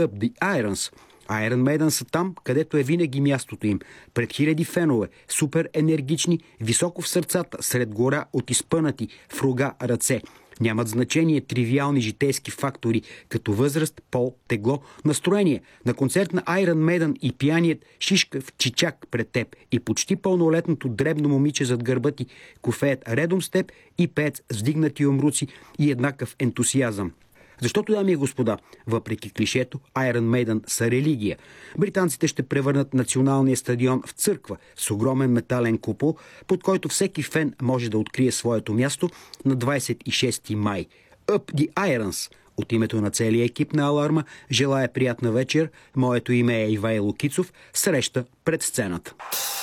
Up the Irons. Iron Maiden са там, където е винаги мястото им. Пред хиляди фенове, супер енергични, високо в сърцата, сред гора от изпънати в рога ръце. Нямат значение тривиални житейски фактори, като възраст, пол, тегло, настроение. На концерт на Iron Maiden и пияният шишкав чичак пред теб и почти пълнолетното дребно момиче зад гърба ти кофеят редом с теб и пеят с вдигнати умруци и еднакъв ентусиазъм. Защото, дами и господа, въпреки клишето, Iron Maiden са религия. Британците ще превърнат националния стадион в църква с огромен метален купол, под който всеки фен може да открие своето място на 26 май. Up the Irons! От името на целия екип на Аларма желая приятна вечер. Моето име е Ивайло Кицов. Среща пред сцената.